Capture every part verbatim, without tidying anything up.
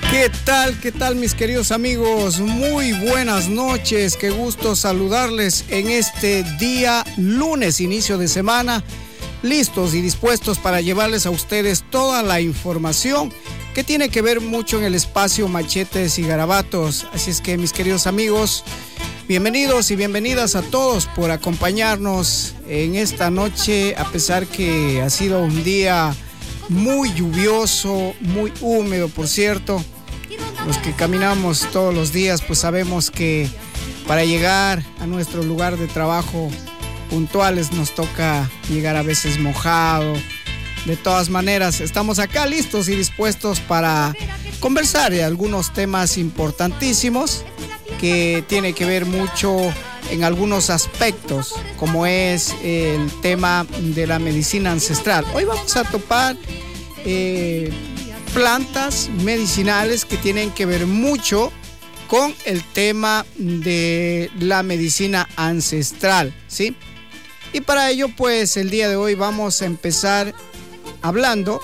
¿Qué tal? ¿Qué tal, mis queridos amigos? Muy buenas noches. Qué gusto saludarles en este día lunes, inicio de semana, listos y dispuestos para llevarles a ustedes toda la información que tiene que ver mucho en el espacio Machetes y Garabatos. Así es que, mis queridos amigos, bienvenidos y bienvenidas a todos por acompañarnos en esta noche, a pesar que ha sido un día muy lluvioso, muy húmedo, por cierto. Los que caminamos todos los días, pues sabemos que para llegar a nuestro lugar de trabajo puntuales nos toca llegar a veces mojado. De todas maneras, estamos acá listos y dispuestos para conversar de algunos temas importantísimos que tiene que ver mucho en algunos aspectos, como es el tema de la medicina ancestral. Hoy vamos a topar eh, plantas medicinales que tienen que ver mucho con el tema de la medicina ancestral, ¿sí? Y para ello, pues, el día de hoy vamos a empezar hablando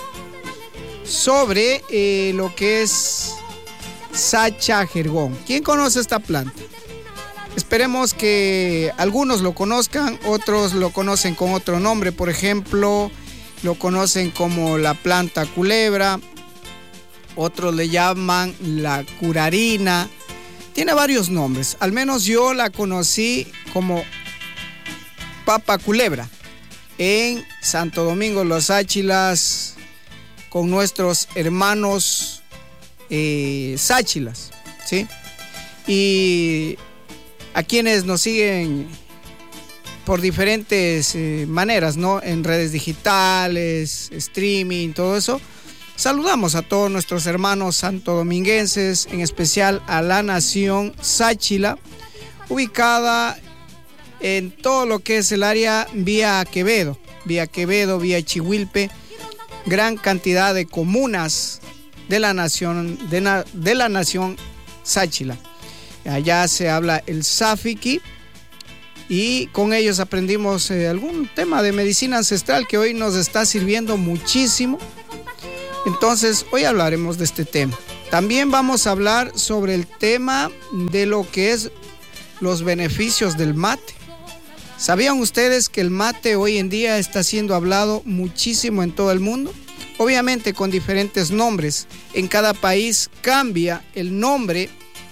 sobre eh, lo que es Sacha Jergón. ¿Quién conoce esta planta? Esperemos que algunos lo conozcan, otros lo conocen con otro nombre. Por ejemplo, lo conocen como la planta culebra, otros le llaman la curarina. Tiene varios nombres. Al menos yo la conocí como papa culebra en Santo Domingo Los Sáchilas con nuestros hermanos eh, sáchilas, ¿sí? Y a quienes nos siguen por diferentes eh, maneras, ¿no? En redes digitales, streaming, todo eso. Saludamos a todos nuestros hermanos santodominguenses, en especial a la nación sáchila, ubicada en todo lo que es el área vía Quevedo, vía Quevedo, vía Chihuilpe, gran cantidad de comunas de la nación, de, na, de la nación sáchila. Allá se habla el sáfiqui y con ellos aprendimos eh, algún tema de medicina ancestral que hoy nos está sirviendo muchísimo. Entonces, hoy hablaremos de este tema. También vamos a hablar sobre el tema de lo que es los beneficios del mate. ¿Sabían ustedes que el mate hoy en día está siendo hablado muchísimo en todo el mundo? Obviamente con diferentes nombres. En cada país cambia el nombre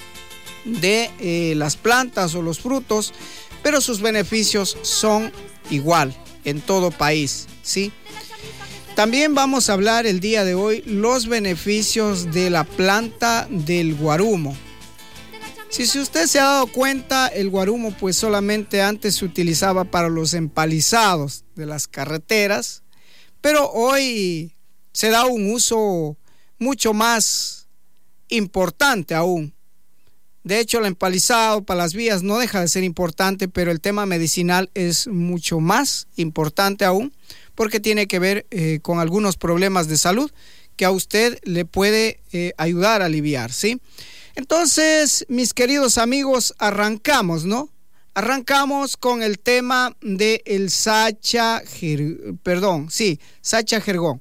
de eh, las plantas o los frutos, pero sus beneficios son igual en todo país, ¿sí? También vamos a hablar el día de hoy los beneficios de la planta del guarumo. Si, si usted se ha dado cuenta, el guarumo pues solamente antes se utilizaba para los empalizados de las carreteras, pero hoy se da un uso mucho más importante aún. De hecho, el empalizado para las vías no deja de ser importante, pero el tema medicinal es mucho más importante aún, porque tiene que ver eh, con algunos problemas de salud que a usted le puede eh, ayudar a aliviar, ¿sí? Entonces, mis queridos amigos, arrancamos, ¿no? Arrancamos con el tema de el Sacha, Ger- perdón, sí, Sacha Jergón.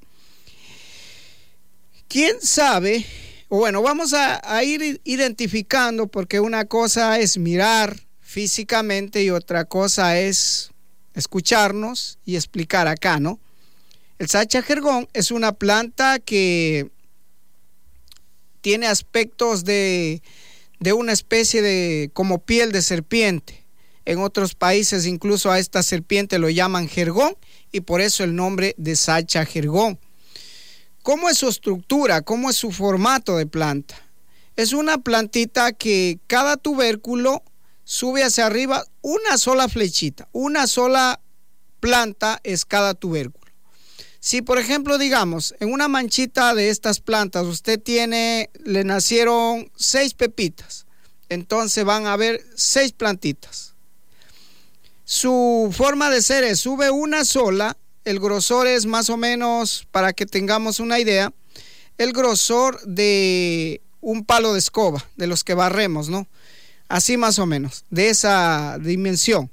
¿Quién sabe? O bueno, vamos a, a ir identificando, porque una cosa es mirar físicamente y otra cosa es escucharnos y explicar acá, ¿no? El Sacha Jergón es una planta que tiene aspectos de, de una especie de como piel de serpiente. En otros países incluso a esta serpiente lo llaman jergón y por eso el nombre de Sacha Jergón. ¿Cómo es su estructura? ¿Cómo es su formato de planta? Es una plantita que cada tubérculo sube hacia arriba una sola flechita, una sola planta es cada tubérculo. Si por ejemplo digamos en una manchita de estas plantas usted tiene, le nacieron seis pepitas, entonces van a haber seis plantitas. Su forma de ser es sube una sola, el grosor es más o menos, para que tengamos una idea, el grosor de un palo de escoba, de los que barremos, ¿no? Así más o menos, de esa dimensión.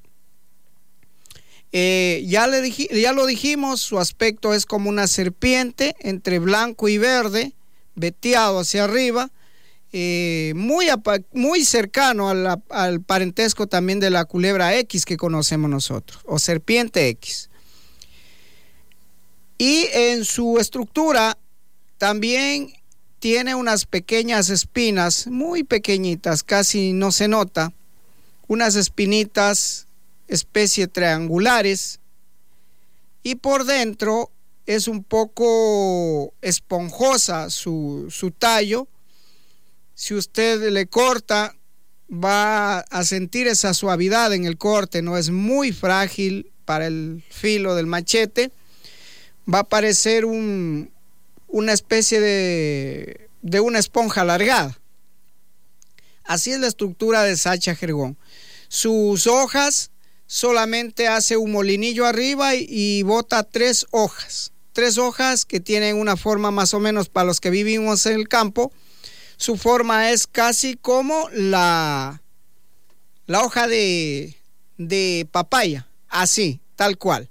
Eh, ya, le dij, ya lo dijimos, su aspecto es como una serpiente entre blanco y verde, veteado hacia arriba. eh, muy, muy cercano a la, al parentesco también de la culebra X que conocemos nosotros, o serpiente X. Y en su estructura también tiene unas pequeñas espinas, muy pequeñitas, casi no se nota, unas espinitas especie triangulares, y por dentro es un poco esponjosa su, su tallo. Si usted le corta, va a sentir esa suavidad en el corte, no es muy frágil para el filo del machete. Va a parecer un, una especie de, de una esponja alargada. Así es la estructura de Sacha Jergón. Sus hojas solamente hace un molinillo arriba y, y bota tres hojas. Tres hojas que tienen una forma más o menos, para los que vivimos en el campo, su forma es casi como la, la hoja de, de papaya, así, tal cual.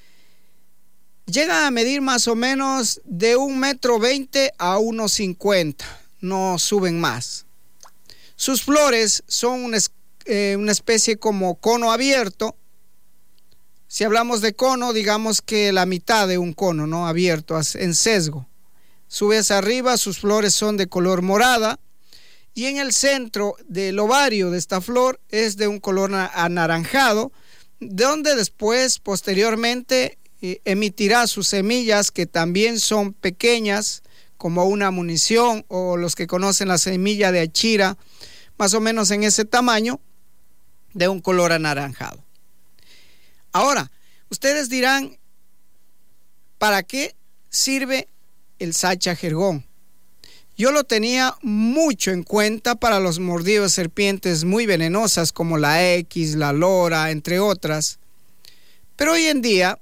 Llega a medir más o menos de un metro veinte a unos cincuenta, no suben más. Sus flores son una, eh, una especie como cono abierto. Si hablamos de cono, digamos que la mitad de un cono, ¿no? Abierto, en sesgo. Subes arriba, sus flores son de color morada, y en el centro del ovario de esta flor es de un color anaranjado, donde después, posteriormente, eh, emitirá sus semillas, que también son pequeñas, como una munición, o los que conocen la semilla de achira, más o menos en ese tamaño, de un color anaranjado. Ahora, ustedes dirán, ¿para qué sirve el Sacha Jergón? Yo lo tenía mucho en cuenta para los mordidos de serpientes muy venenosas como la X, la lora, entre otras. Pero hoy en día,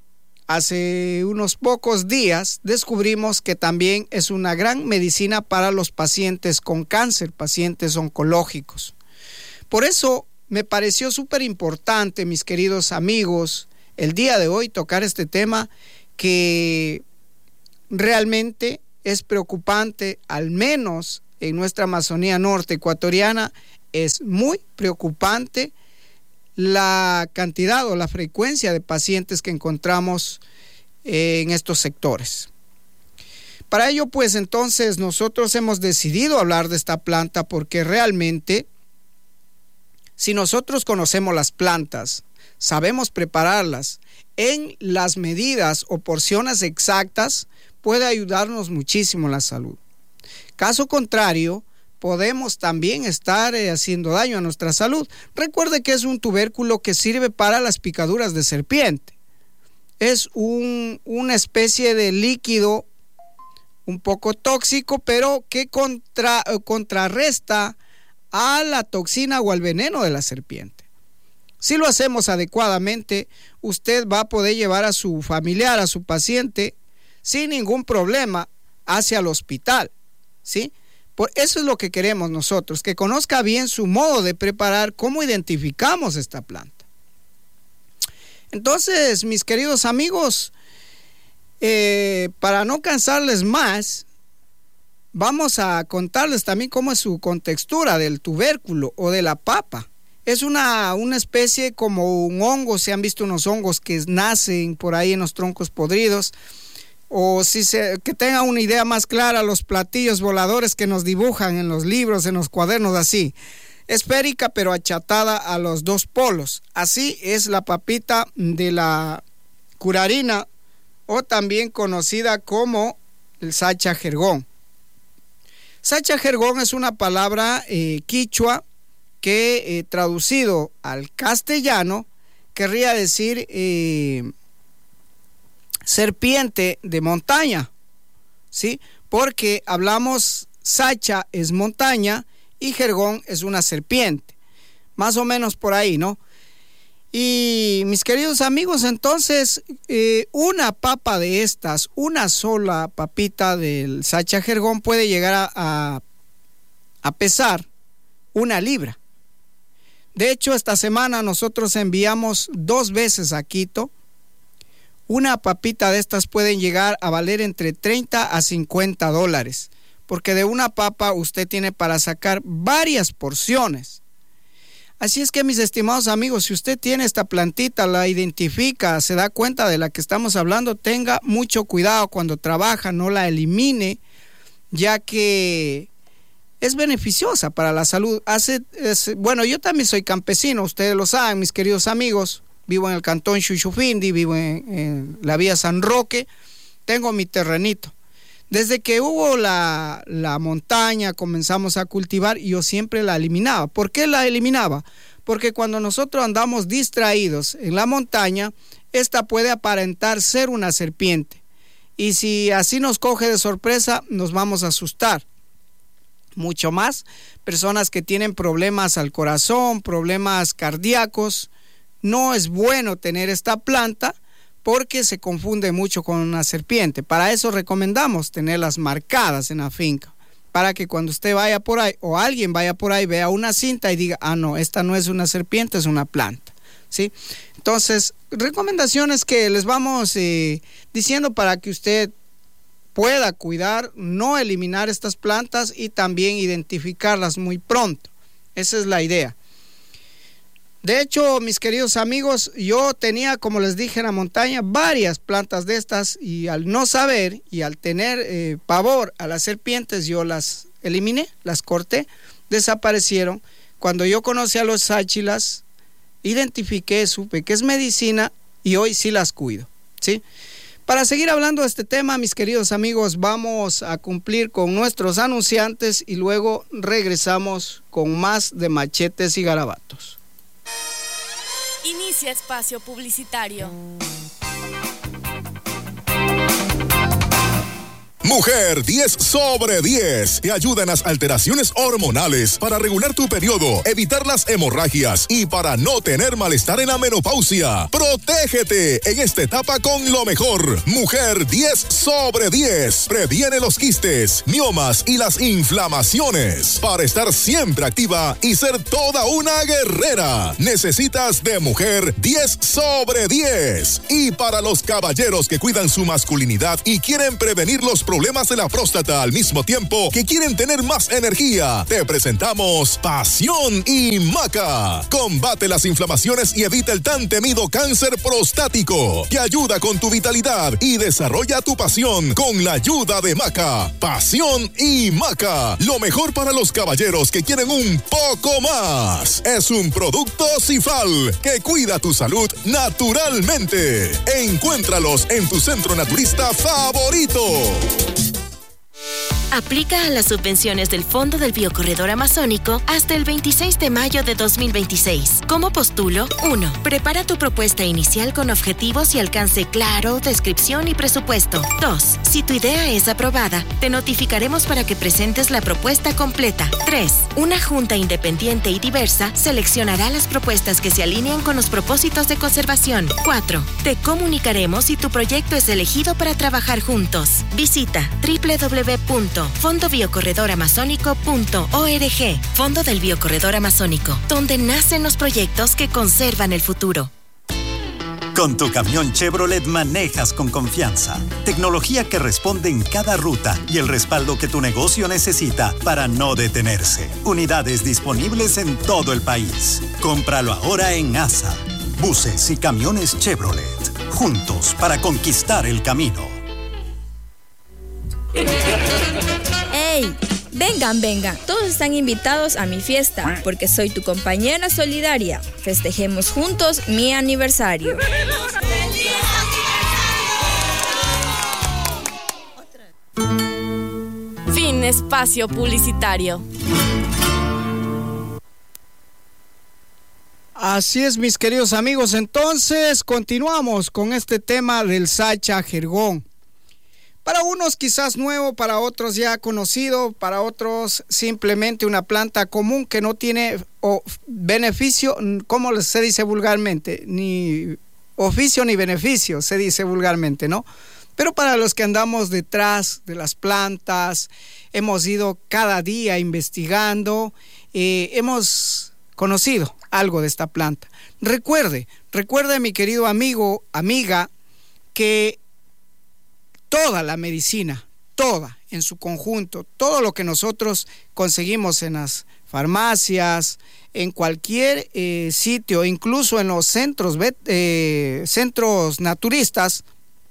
hace unos pocos días, descubrimos que también es una gran medicina para los pacientes con cáncer, pacientes oncológicos. Por eso me pareció súper importante, mis queridos amigos, el día de hoy tocar este tema que realmente es preocupante, al menos en nuestra Amazonía norte ecuatoriana, es muy preocupante la cantidad o la frecuencia de pacientes que encontramos en estos sectores. Para ello, pues entonces nosotros hemos decidido hablar de esta planta porque realmente, si nosotros conocemos las plantas, sabemos prepararlas en las medidas o porciones exactas, puede ayudarnos muchísimo en la salud. Caso contrario, podemos también estar eh, haciendo daño a nuestra salud. Recuerde que es un tubérculo que sirve para las picaduras de serpiente. Es un, una especie de líquido un poco tóxico, pero que contra, contrarresta a la toxina o al veneno de la serpiente. Si lo hacemos adecuadamente, usted va a poder llevar a su familiar, a su paciente, sin ningún problema hacia el hospital, ¿sí? Por eso es lo que queremos nosotros, que conozca bien su modo de preparar, cómo identificamos esta planta. Entonces, mis queridos amigos, eh, para no cansarles más, vamos a contarles también cómo es su contextura del tubérculo o de la papa. Es una, una especie como un hongo, se han visto unos hongos que nacen por ahí en los troncos podridos, o si se, que tengan una idea más clara, los platillos voladores que nos dibujan en los libros, en los cuadernos, así. Esférica pero achatada a los dos polos. Así es la papita de la curarina, o también conocida como el Sacha Jergón. Sacha Jergón es una palabra eh, quichua que eh, traducido al castellano querría decir eh, serpiente de montaña, ¿sí? Porque hablamos, Sacha es montaña y Jergón es una serpiente, más o menos por ahí, ¿no? Y mis queridos amigos, entonces eh, una papa de estas, una sola papita del Sacha Jergón puede llegar a, a, a pesar una libra. De hecho, esta semana nosotros enviamos dos veces a Quito. Una papita de estas pueden llegar a valer entre treinta a cincuenta dólares, porque de una papa usted tiene para sacar varias porciones. Así es que, mis estimados amigos, si usted tiene esta plantita, la identifica, se da cuenta de la que estamos hablando, tenga mucho cuidado cuando trabaja, no la elimine, ya que es beneficiosa para la salud. Hace, es, bueno, yo también soy campesino, ustedes lo saben, mis queridos amigos. Vivo en el cantón Chuchufindi, vivo en, en la vía San Roque, tengo mi terrenito. Desde que hubo la, la montaña, comenzamos a cultivar y yo siempre la eliminaba. ¿Por qué la eliminaba? Porque cuando nosotros andamos distraídos en la montaña, esta puede aparentar ser una serpiente. Y si así nos coge de sorpresa, nos vamos a asustar. Mucho más, personas que tienen problemas al corazón, problemas cardíacos, no es bueno tener esta planta porque se confunde mucho con una serpiente. Para eso recomendamos tenerlas marcadas en la finca, para que cuando usted vaya por ahí o alguien vaya por ahí, vea una cinta y diga, ah, no, esta no es una serpiente, es una planta, ¿sí? Entonces, recomendaciones que les vamos eh, diciendo para que usted pueda cuidar, no eliminar estas plantas y también identificarlas muy pronto. Esa es la idea. De hecho, mis queridos amigos, yo tenía, como les dije, en la montaña varias plantas de estas y al no saber y al tener eh, pavor a las serpientes, yo las eliminé, las corté, desaparecieron. Cuando yo conocí a los sáchilas, identifiqué, supe que es medicina y hoy sí las cuido, ¿sí? Para seguir hablando de este tema, mis queridos amigos, vamos a cumplir con nuestros anunciantes y luego regresamos con más de Machetes y Garabatos. Inicia espacio publicitario. Mujer diez sobre diez te ayuda en las alteraciones hormonales para regular tu periodo, evitar las hemorragias y para no tener malestar en la menopausia. Protégete en esta etapa con lo mejor. Mujer diez sobre diez previene los quistes, miomas y las inflamaciones para estar siempre activa y ser toda una guerrera. Necesitas de Mujer diez sobre diez. Y para los caballeros que cuidan su masculinidad y quieren prevenir los problemas problemas de la próstata al mismo tiempo que quieren tener más energía, te presentamos Pasión y Maca. Combate las inflamaciones y evita el tan temido cáncer prostático. Te ayuda con tu vitalidad y desarrolla tu pasión con la ayuda de Maca. Pasión y Maca. Lo mejor para los caballeros que quieren un poco más. Es un producto Cifal que cuida tu salud naturalmente. Encuéntralos en tu centro naturista favorito. Aplica a las subvenciones del Fondo del Biocorredor Amazónico hasta el veintiséis de mayo de dos mil veintiséis. ¿Cómo postulo? uno. Prepara tu propuesta inicial con objetivos y alcance claro, descripción y presupuesto. dos. Si tu idea es aprobada, te notificaremos para que presentes la propuesta completa. tres. Una junta independiente y diversa seleccionará las propuestas que se alineen con los propósitos de conservación. cuatro. Te comunicaremos si tu proyecto es elegido para trabajar juntos. Visita doble u doble u doble u punto fondo biocorredor amazónico punto org. Fondo del Biocorredor Amazónico, donde nacen los proyectos que conservan el futuro. Con tu camión Chevrolet manejas con confianza. Tecnología que responde en cada ruta y el respaldo que tu negocio necesita para no detenerse. Unidades disponibles en todo el país. Cómpralo ahora en ASA. Buses y camiones Chevrolet. Juntos para conquistar el camino. ¡Ey! Vengan, vengan. Todos están invitados a mi fiesta, porque soy tu compañera solidaria. Festejemos juntos mi aniversario. Fin espacio publicitario. Así es, mis queridos amigos. Entonces, continuamos con este tema del Sacha jergón. Para unos quizás nuevo, para otros ya conocido, para otros simplemente una planta común que no tiene o, beneficio, ¿cómo se dice vulgarmente? Ni oficio ni beneficio, se dice vulgarmente, ¿no? Pero para los que andamos detrás de las plantas, hemos ido cada día investigando, eh, hemos conocido algo de esta planta. Recuerde, recuerde mi querido amigo, amiga, que toda la medicina, toda, en su conjunto, todo lo que nosotros conseguimos en las farmacias, en cualquier eh, sitio, incluso en los centros, eh, centros naturistas,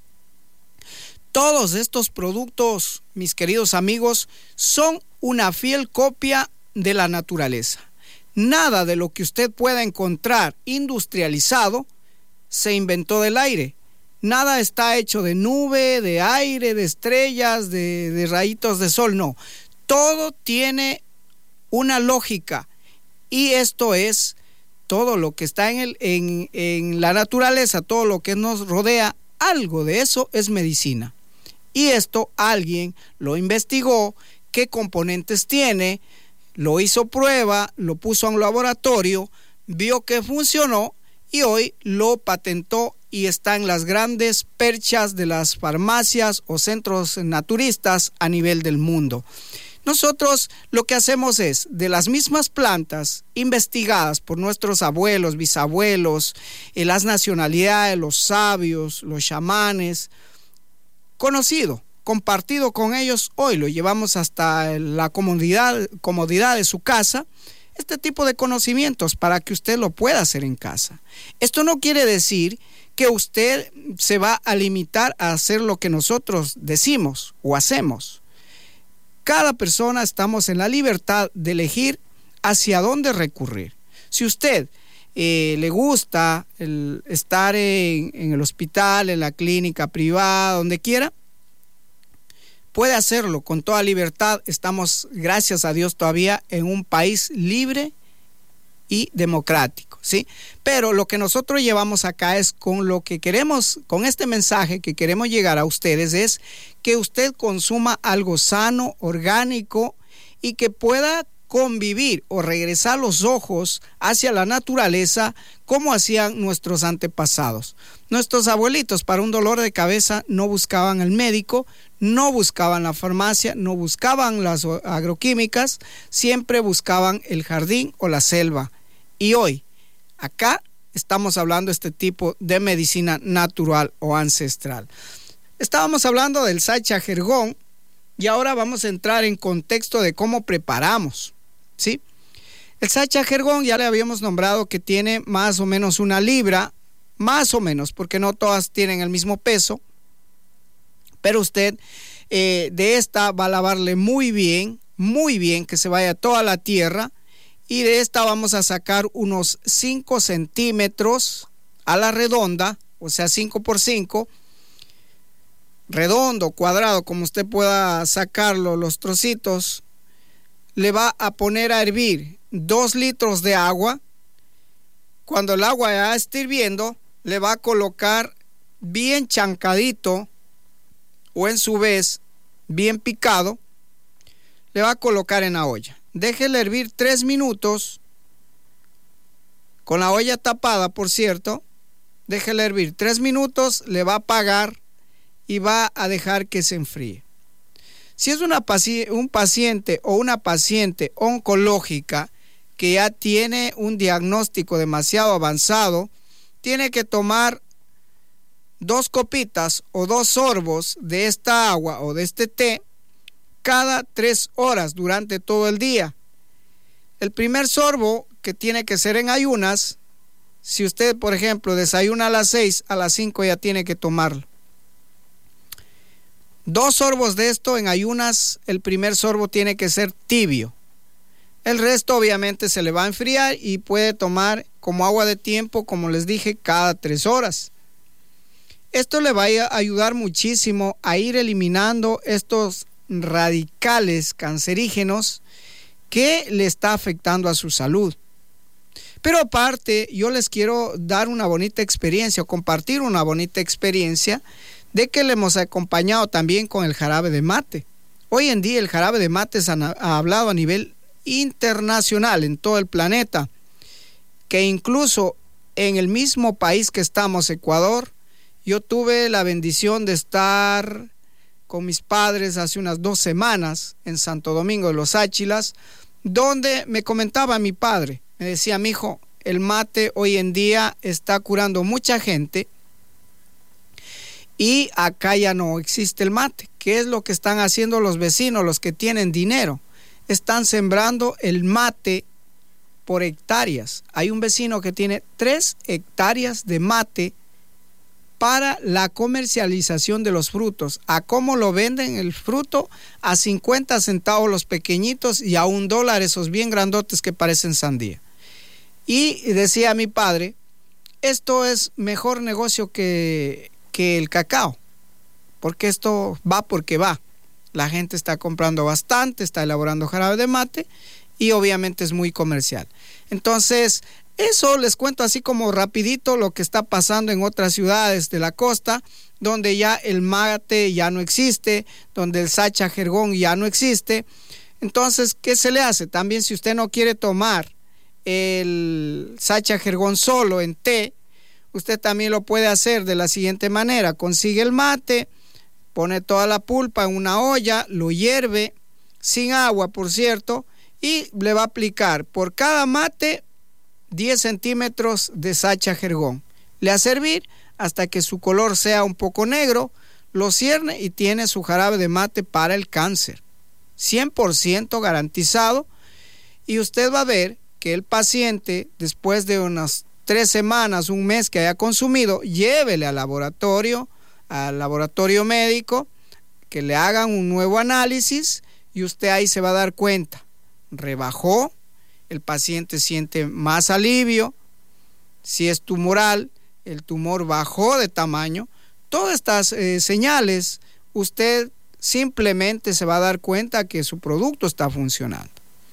todos estos productos, mis queridos amigos, son una fiel copia de la naturaleza. Nada de lo que usted pueda encontrar industrializado se inventó del aire. Nada está hecho de nube, de aire, de estrellas, de, de rayitos de sol, no. Todo tiene una lógica, y esto es todo lo que está en, el, en, en la naturaleza, todo lo que nos rodea, algo de eso es medicina. Y esto alguien lo investigó, qué componentes tiene, lo hizo prueba, lo puso en un laboratorio, vio que funcionó y hoy lo patentó y está en las grandes perchas de las farmacias o centros naturistas a nivel del mundo. Nosotros lo que hacemos es, de las mismas plantas investigadas por nuestros abuelos, bisabuelos, eh, las nacionalidades, los sabios, los chamanes, conocido, compartido con ellos, hoy lo llevamos hasta la comodidad, comodidad de su casa, este tipo de conocimientos para que usted lo pueda hacer en casa. Esto no quiere decir que usted se va a limitar a hacer lo que nosotros decimos o hacemos. Cada persona estamos en la libertad de elegir hacia dónde recurrir. Si usted eh, le gusta el estar en, en el hospital, en la clínica privada, donde quiera, puede hacerlo con toda libertad. Estamos, gracias a Dios, todavía en un país libre y democrático, ¿sí? Pero lo que nosotros llevamos acá es con lo que queremos, con este mensaje que queremos llegar a ustedes, es que usted consuma algo sano, orgánico y que pueda convivir o regresar los ojos hacia la naturaleza como hacían nuestros antepasados. Nuestros abuelitos para un dolor de cabeza no buscaban al médico, no buscaban la farmacia, no buscaban las agroquímicas, siempre buscaban el jardín o la selva. Y hoy, acá estamos hablando de este tipo de medicina natural o ancestral. Estábamos hablando del sachajergón y ahora vamos a entrar en contexto de cómo preparamos, ¿sí? El sachajergón ya le habíamos nombrado que tiene más o menos una libra, más o menos, porque no todas tienen el mismo peso, pero usted eh, de esta va a lavarle muy bien, muy bien, que se vaya toda la tierra, y de esta vamos a sacar unos cinco centímetros a la redonda, o sea cinco por cinco, redondo, cuadrado, como usted pueda sacarlo, los trocitos. Le va a poner a hervir dos litros de agua. Cuando el agua ya esté hirviendo, le va a colocar bien chancadito, o en su vez bien picado, le va a colocar en la olla. Déjele hervir tres minutos, con la olla tapada, por cierto. Déjele hervir tres minutos, le va a apagar y va a dejar que se enfríe. Si es una paci- un paciente o una paciente oncológica que ya tiene un diagnóstico demasiado avanzado, tiene que tomar dos copitas o dos sorbos de esta agua o de este té cada tres horas durante todo el día. El primer sorbo, que tiene que ser en ayunas, si usted, por ejemplo, desayuna a las seis, a las cinco ya tiene que tomarlo. Dos sorbos de esto en ayunas, el primer sorbo tiene que ser tibio. El resto obviamente se le va a enfriar y puede tomar como agua de tiempo, como les dije, cada tres horas. Esto le va a ayudar muchísimo a ir eliminando estos radicales cancerígenos que le está afectando a su salud. Pero aparte, yo les quiero dar una bonita experiencia o compartir una bonita experiencia de que le hemos acompañado también con el jarabe de mate. Hoy en día el jarabe de mate se ha hablado a nivel internacional en todo el planeta, que incluso en el mismo país que estamos, Ecuador, yo tuve la bendición de estar con mis padres hace unas dos semanas en Santo Domingo de los Áchilas, donde me comentaba mi padre, me decía: mi hijo, el mate hoy en día está curando mucha gente y acá ya no existe el mate. ¿Qué es lo que están haciendo los vecinos, los que tienen dinero? Están sembrando el mate por hectáreas. Hay un vecino que tiene tres hectáreas de mate para la comercialización de los frutos. ¿A cómo lo venden el fruto? A cincuenta centavos los pequeñitos y a un dólar esos bien grandotes que parecen sandía. Y decía mi padre, esto es mejor negocio que, que el cacao, porque esto va porque va. La gente está comprando bastante, está elaborando jarabe de mate y obviamente es muy comercial. Entonces, eso les cuento así como rapidito lo que está pasando en otras ciudades de la costa, donde ya el mate ya no existe, donde el sacha jergón ya no existe. Entonces, ¿qué se le hace? También si usted no quiere tomar el sacha jergón solo en té, usted también lo puede hacer de la siguiente manera. Consigue el mate, pone toda la pulpa en una olla, lo hierve, sin agua por cierto, y le va a aplicar por cada mate diez centímetros de sacha jergón. Le va a servir hasta que su color sea un poco negro, lo cierne y tiene su jarabe de mate para el cáncer. cien por ciento garantizado. Y usted va a ver que el paciente, después de unas tres semanas, un mes que haya consumido, llévele al laboratorio, al laboratorio médico, que le hagan un nuevo análisis y usted ahí se va a dar cuenta. Rebajó, el paciente siente más alivio. Si es tumoral, el tumor bajó de tamaño. Todas estas eh, señales, usted simplemente se va a dar cuenta que su producto está funcionando.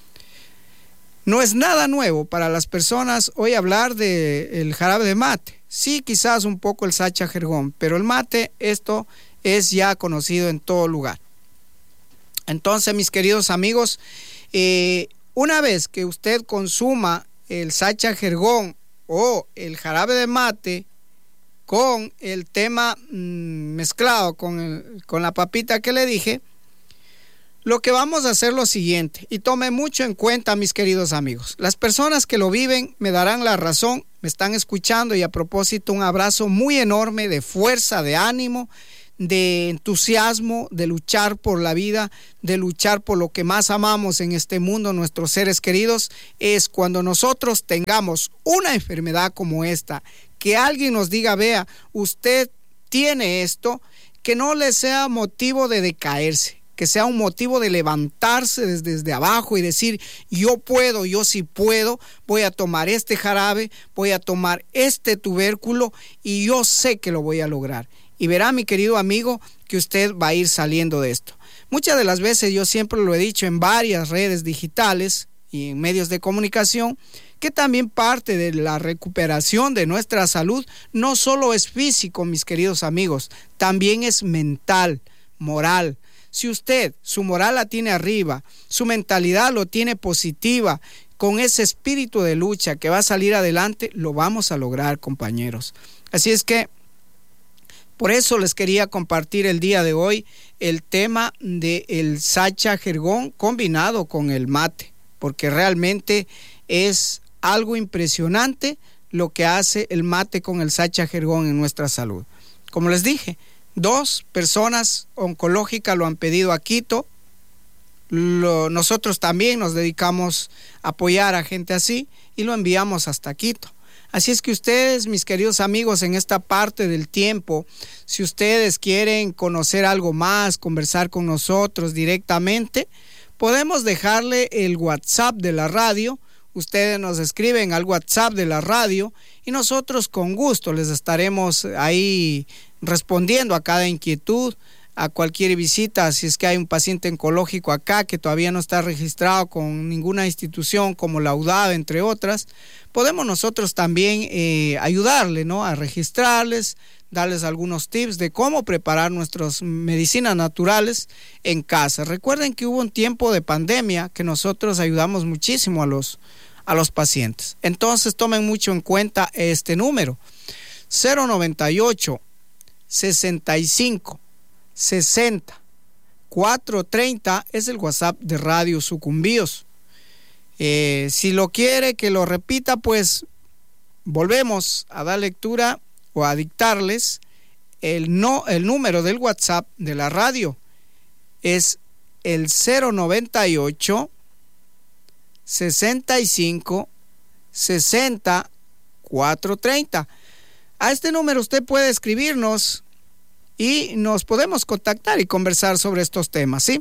No es nada nuevo para las personas hoy hablar del jarabe de mate. Sí, quizás un poco el sacha jergón, pero el mate, esto es ya conocido en todo lugar. Entonces, mis queridos amigos, eh, una vez que usted consuma el sacha jergón o el jarabe de mate con el tema mmm, mezclado con, el, con la papita que le dije, lo que vamos a hacer es lo siguiente, y tome mucho en cuenta, mis queridos amigos. Las personas que lo viven me darán la razón, me están escuchando, y a propósito un abrazo muy enorme de fuerza, de ánimo, de entusiasmo, de luchar por la vida, de luchar por lo que más amamos en este mundo, nuestros seres queridos. Es cuando nosotros tengamos una enfermedad como esta, que alguien nos diga, vea, usted tiene esto, que no le sea motivo de decaerse, que sea un motivo de levantarse desde, desde abajo y decir, yo puedo, yo sí puedo, voy a tomar este jarabe, voy a tomar este tubérculo y yo sé que lo voy a lograr. Y verá, mi querido amigo, que usted va a ir saliendo de esto. Muchas de las veces, yo siempre lo he dicho en varias redes digitales y en medios de comunicación, que también parte de la recuperación de nuestra salud no solo es físico, mis queridos amigos, también es mental, moral. Si usted su moral la tiene arriba, su mentalidad lo tiene positiva, con ese espíritu de lucha que va a salir adelante, lo vamos a lograr, compañeros. Así es que por eso les quería compartir el día de hoy el tema del sacha jergón combinado con el mate, porque realmente es algo impresionante lo que hace el mate con el sacha jergón en nuestra salud. Como les dije, dos personas oncológicas lo han pedido a Quito. Lo, nosotros también nos dedicamos a apoyar a gente así y lo enviamos hasta Quito. Así es que ustedes, mis queridos amigos, en esta parte del tiempo, si ustedes quieren conocer algo más, conversar con nosotros directamente, podemos dejarle el WhatsApp de la radio. Ustedes nos escriben al WhatsApp de la radio y nosotros con gusto les estaremos ahí respondiendo a cada inquietud, a cualquier visita. Si es que hay un paciente oncológico acá que todavía no está registrado con ninguna institución como la U D A V, entre otras, podemos nosotros también eh, ayudarle, ¿no?, a registrarles, darles algunos tips de cómo preparar nuestras medicinas naturales en casa. Recuerden que hubo un tiempo de pandemia que nosotros ayudamos muchísimo a los, a los pacientes. Entonces tomen mucho en cuenta este número, cero noventa y ocho, sesenta y cinco, sesenta, cuatrocientos treinta es el WhatsApp de Radio Sucumbíos. Eh, si lo quiere que lo repita, pues volvemos a dar lectura o a dictarles el, no, el número del WhatsApp de la radio es el cero noventa y ocho, sesenta y cinco, sesenta, cuatrocientos treinta. A este número usted puede escribirnos y nos podemos contactar y conversar sobre estos temas, ¿sí?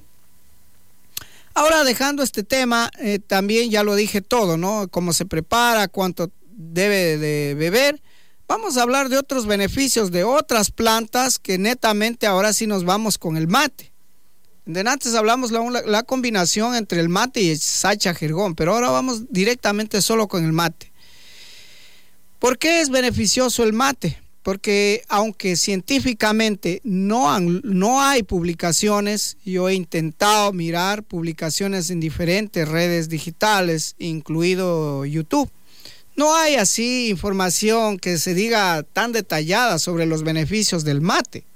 Ahora, dejando este tema, eh, también ya lo dije todo, ¿no? Cómo se prepara, cuánto debe de beber. Vamos a hablar de otros beneficios de otras plantas que netamente ahora sí nos vamos con el mate. De antes hablamos la, la combinación entre el mate y el sacha jergón, pero ahora vamos directamente solo con el mate. ¿Por qué es beneficioso el mate? Porque aunque científicamente no, han, no hay publicaciones, yo he intentado mirar publicaciones en diferentes redes digitales, incluido YouTube. No hay así información que se diga tan detallada sobre los beneficios del mate.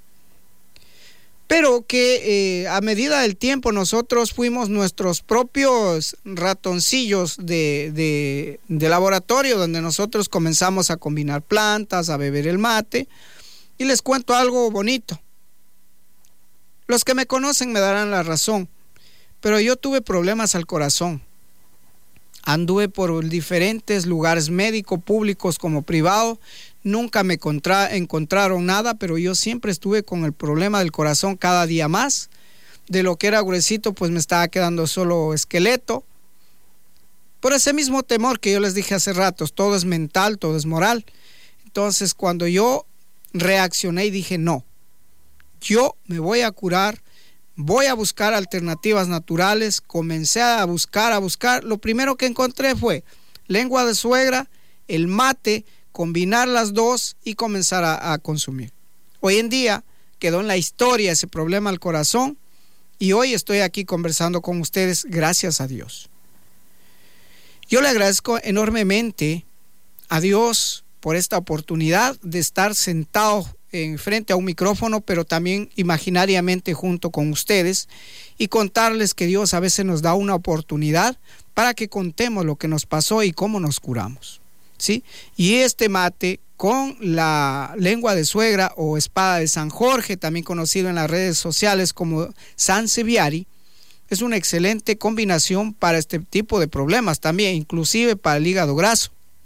Pero que eh, a medida del tiempo nosotros fuimos nuestros propios ratoncillos de, de, de laboratorio, donde nosotros comenzamos a combinar plantas, a beber el mate. Y les cuento algo bonito. Los que me conocen me darán la razón, pero yo tuve problemas al corazón. Anduve por diferentes lugares médicos, públicos como privados. Nunca me contra- encontraron nada, pero yo siempre estuve con el problema del corazón cada día más. De lo que era gruesito, pues me estaba quedando solo esqueleto. Por ese mismo temor que yo les dije hace ratos, todo es mental, todo es moral. Entonces, cuando yo reaccioné y dije, no, yo me voy a curar, voy a buscar alternativas naturales, comencé a buscar, a buscar. Lo primero que encontré fue lengua de suegra, el mate, combinar las dos y comenzar a, a consumir. Hoy en día quedó en la historia ese problema al corazón y hoy estoy aquí conversando con ustedes, gracias a Dios. Yo le agradezco enormemente a Dios por esta oportunidad de estar sentado en frente a un micrófono, pero también imaginariamente junto con ustedes, y contarles que Dios a veces nos da una oportunidad para que contemos lo que nos pasó y cómo nos curamos, ¿sí? Y este mate con la lengua de suegra o espada de San Jorge, también conocido en las redes sociales como Sansevieria, es una excelente combinación para este tipo de problemas también, inclusive para el hígado graso.